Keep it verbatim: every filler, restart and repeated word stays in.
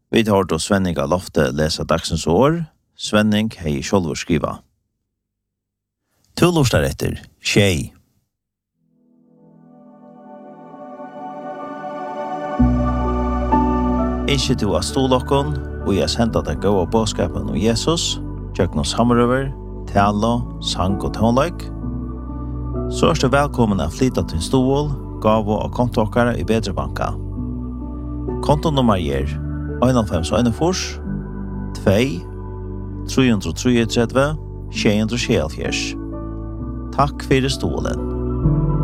Vi tar til Svenning av Lofte lesa dagsens år. Svenning hei sjolvor skriva. Tullostar etter, tjej. Ikke du av stolokkon, og jeg senda deg gå av båskapen om Jesus, tjøkken og samrøver, tala, sang og tonleik. Så er du velkommen å flytta til stol, gav og kontokkare i Bedrebanka. Kontonummer gir en fem en fors, to, tre tre tre, tjue tre, tjue Takk for stolen.